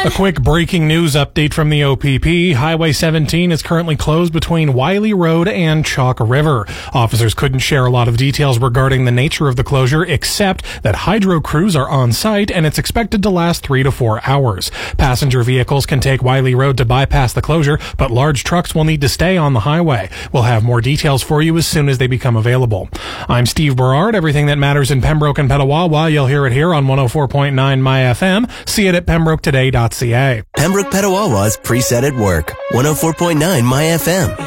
A quick breaking news update from the OPP. Highway 17 is currently closed between Wiley Road and Chalk River. Officers couldn't share a lot of details regarding the nature of the closure, except that hydro crews are on site and it's expected to last 3 to 4 hours. Passenger vehicles can take Wiley Road to bypass the closure, but large trucks will need to stay on the highway. We'll have more details for you as soon as they become available. I'm Steve Berard. Everything that matters in Pembroke and Petawawa, you'll hear it here on 104.9 My FM. See it at pembroketoday.ca. Pembroke Petawawa's Preset at Work, 104.9 My FM.